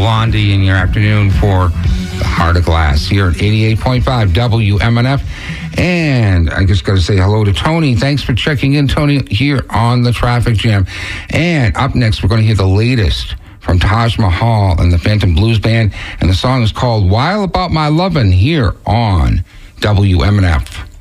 Blondie in your afternoon for the Heart of Glass here at 88.5 WMNF. And I just got to say hello to Tony. Thanks for checking in, Tony, here on the Traffic Jam. And up next, we're going to hear the latest from Taj Mahal and the Phantom Blues Band. And the song is called Wild About My Lovin' here on WMNF.